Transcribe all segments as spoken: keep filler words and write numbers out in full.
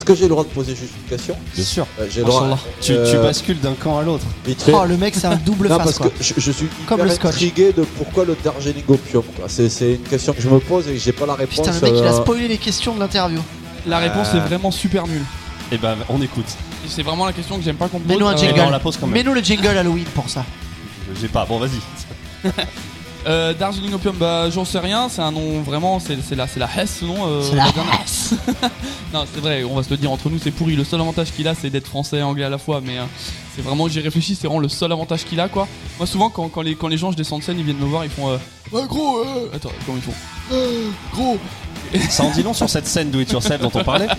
que j'ai le droit de poser juste une question? Bien sûr. Euh, j'ai le droit. Tu, euh, tu bascules d'un camp à l'autre. Vite fait. Oh, le mec, c'est un double Non, face parce quoi. que je, je suis Comme le hyper scotch. intrigué de pourquoi le Darjeeling Opium. quoi. C'est, c'est une question que je me pose et que j'ai pas la réponse. Putain, le mec, il a euh, spoilé les questions de l'interview. La réponse Euh. est vraiment super nulle. Et ben, on écoute. Et c'est vraiment la question que j'aime pas qu'on me pose. Mets-nous un Euh, Eh ben, jingle. on la pose quand même. Mets-nous le jingle Halloween pour ça. J'ai pas. Bon, vas-y. Euh, Darjeeling Opium, bah j'en sais rien, c'est un nom vraiment, c'est, c'est la, c'est la Hesse ce nom. euh, C'est la dernière- Hesse. Non, c'est vrai, on va se le dire entre nous, c'est pourri. Le seul avantage qu'il a, c'est d'être français et anglais à la fois, mais euh, c'est vraiment, j'y réfléchis, c'est vraiment le seul avantage qu'il a quoi. Moi, souvent, quand, quand, les, quand les gens, je descends de scène, ils viennent me voir, ils font euh, ouais, gros, euh... attends, comment ils font euh, gros. Ça en dit long sur cette scène Do It Yourself dont on parlait.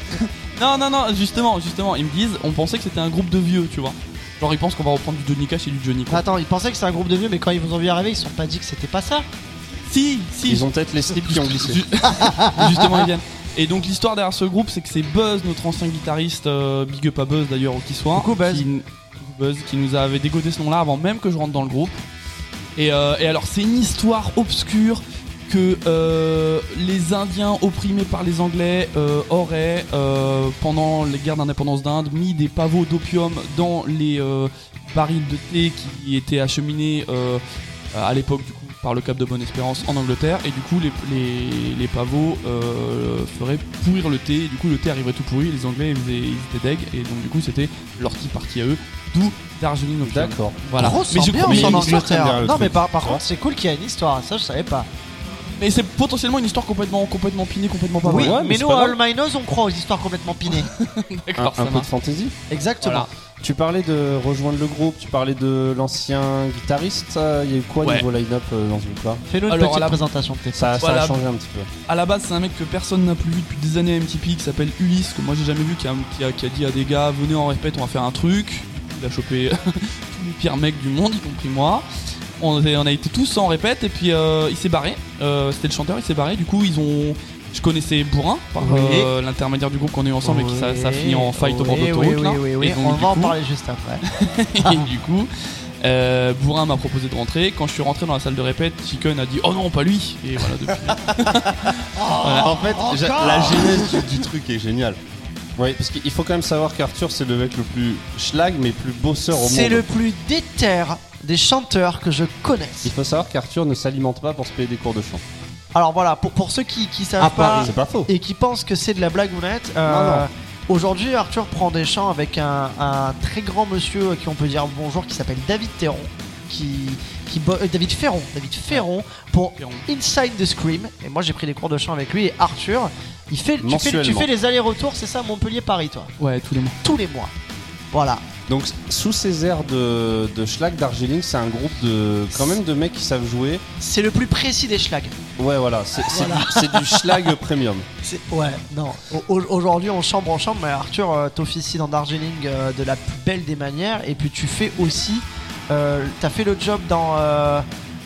Non, non, non, justement, justement, ils me disent, on pensait que c'était un groupe de vieux, tu vois. Genre, ils pensent qu'on va reprendre du Johnny Cash et du Johnny quoi. Attends, ils pensaient que c'était un groupe de vieux, mais quand ils vous ont vu arriver, ils se sont pas dit que c'était pas ça. Si, si. Ils ont peut-être les slips qui ont glissé. Ju- Justement, ils viennent. Et donc l'histoire derrière ce groupe, c'est que c'est Buzz, notre ancien guitariste, euh, big up à Buzz d'ailleurs, où qu'il soit, Coucou, Buzz. Qui, Buzz, qui nous avait dégoté ce nom-là avant même que je rentre dans le groupe. Et, euh, et alors c'est une histoire obscure que euh, les Indiens opprimés par les Anglais euh, auraient, euh, pendant les guerres d'indépendance d'Inde, mis des pavots d'opium dans les euh, barils de thé qui étaient acheminés euh, à l'époque du coup par le Cap de Bonne-Espérance en Angleterre, et du coup les, les, les pavots euh, feraient pourrir le thé, et du coup le thé arriverait tout pourri, les Anglais ils, faisaient, ils étaient deg, et donc du coup c'était leur tea party à eux, d'où Darjeeling Opium. D'accord. Voilà. Grosse mais, je- ambiance mais- en une histoire qui aime bien Angleterre. le Non, truc. mais par, par Tu vois. contre, c'est cool qu'il y ait une histoire. Ça, je savais pas. mais c'est potentiellement une histoire complètement, complètement pinée, complètement pas Oui, vraie. ouais, mais mais c'est nous, pas à grave. All My Nose, on croit aux histoires complètement pinées. Un, D'accord, un ça peu de marche. fantaisie. Exactement. Voilà. Tu parlais de rejoindre le groupe, tu parlais de l'ancien guitariste. Il y a eu quoi Ouais. niveau line-up euh, dans ce groupe-là? Fais-nous une Alors, petite à la- présentation de tes Ça, ça Voilà. a changé un petit peu. À la base, c'est un mec que personne n'a plus vu depuis des années à M T P qui s'appelle Ulysse, que moi j'ai jamais vu, qui a, qui a- qui a dit à des gars venez en répète, on va faire un truc. Il a chopé tous les pires mecs du monde, y compris moi. On, est- on a été tous en répète et puis euh, il s'est barré. Euh, C'était le chanteur, il s'est barré. Du coup, ils ont. Je connaissais Bourrin par Oui. euh, l'intermédiaire du groupe qu'on a eu ensemble et qui ça, ça a fini en fight au bord Oui, d'autoroute. oui, là. oui, oui, oui. Et donc, On du va en coup- parler juste après. et du coup, euh, Bourrin m'a proposé de rentrer. Quand je suis rentré dans la salle de répète, Chicken a dit oh non, pas lui. Et voilà, depuis. Voilà. En fait, j'a- la genèse du, du truc est géniale. Oui, parce qu'il faut quand même savoir qu'Arthur c'est le mec le plus schlag mais plus bosseur au monde. C'est le plus déter des chanteurs que je connaisse. Il faut savoir qu'Arthur ne s'alimente pas pour se payer des cours de chant. Alors voilà, pour, pour ceux qui, qui savent À pas Paris. C'est pas faux. et qui pensent que c'est de la blagounette, euh, Non, non. aujourd'hui Arthur prend des chants avec un, un très grand monsieur à qui on peut dire bonjour qui s'appelle David Théron, qui, qui bo- euh, David Ferron, David Ferron pour Ferron. Inside the Scream. Et moi j'ai pris des cours de chant avec lui et Arthur, il fait, tu, fais, tu Mensuellement. fais les allers-retours, c'est ça, Montpellier-Paris toi, Ouais, tous les mois. tous les mois. Voilà. Donc sous ces airs de, de schlag Darjeeling, c'est un groupe de quand même de mecs qui savent jouer. C'est le plus précis des schlags. Ouais voilà, c'est c'est Voilà. du, c'est du schlag premium. C'est- Ouais, non. Au- au- Aujourd'hui, on chambre en chambre, mais Arthur, euh, t'officies dans Darjeeling euh, de la plus belle des manières. Et puis, tu fais aussi. Euh, T'as fait le job dans. euh,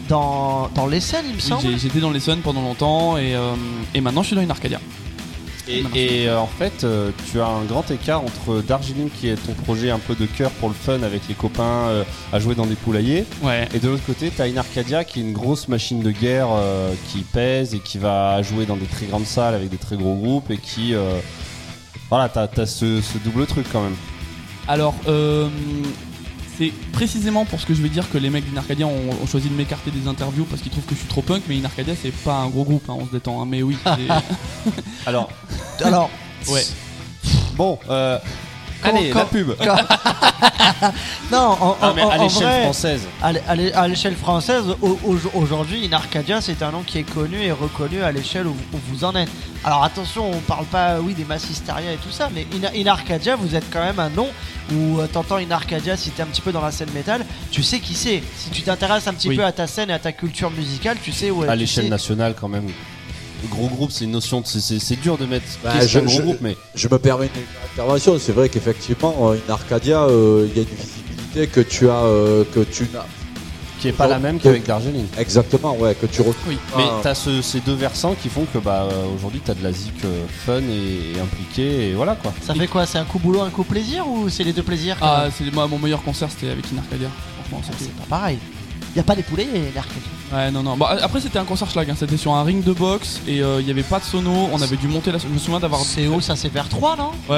dans, dans l'Essonne, il me Oui, semble. j'ai- j'étais dans les Suns pendant longtemps et, euh, et maintenant je suis dans une Arcadia. Et, et, euh, en fait, euh, tu as un grand écart entre Darjeeling qui est ton projet un peu de cœur pour le fun avec les copains euh, à jouer dans des poulaillers. Ouais. Et de l'autre côté, tu as une Arcadia qui est une grosse machine de guerre euh, qui pèse et qui va jouer dans des très grandes salles avec des très gros groupes et qui. euh, voilà, t'as as ce, ce double truc quand même. Alors, euh, c'est précisément pour ce que je vais dire que les mecs d'Inarcadia ont, ont choisi de m'écarter des interviews parce qu'ils trouvent que je suis trop punk, mais Inarcadia c'est pas un gros groupe, hein, on se détend, hein, mais oui. c'est- Alors, Alors, ouais. bon, euh, Quand- allez, quand- la pub. non, en, Ah, en- mais en- à en l'échelle vrai, française. à l'é- à l'é- à l'échelle française, au- au- aujourd'hui, Inarcadia, c'est un nom qui est connu et reconnu à l'échelle où, où vous en êtes. Alors attention, on parle pas, oui, des Mass Hysteria et tout ça, mais Ina- Inarcadia, vous êtes quand même un nom où euh, t'entends Inarcadia, si t'es un petit peu dans la scène métal, tu sais qui c'est. Si tu t'intéresses un petit Oui. peu à ta scène et à ta culture musicale, tu sais où À tu l'échelle sais- nationale quand même. Le gros groupe, c'est une notion, de- c'est- c'est c'est dur de mettre. Bah, qu'est-ce je- qu'un gros je- groupe, mais Je me permets une intervention. C'est vrai qu'effectivement, euh, une Arcadia, euh, il y a une visibilité que tu as, euh, que tu n'as. qui est pas la même qu'avec Darjeeling. Exactement, ouais, que tu retrouves. Oui. Mais Ah. t'as ce- ces deux versants qui font que bah euh, aujourd'hui t'as de la zik euh, fun et, et impliqué et voilà quoi. Ça fait quoi? C'est un coup boulot, un coup plaisir ou c'est les deux plaisirs quand Ah, même c'est moi mon meilleur concert c'était avec Inarcadia. Franchement, Ah, c'était. c'est pas pareil. Y a pas des poulets, Inarcadia. Ouais, non, non. Bah, après, c'était un concert schlag. Hein. C'était sur un ring de boxe et il y avait pas de sono. On avait dû monter la. Je me souviens d'avoir. C'est haut, ça c'est vers trois, non?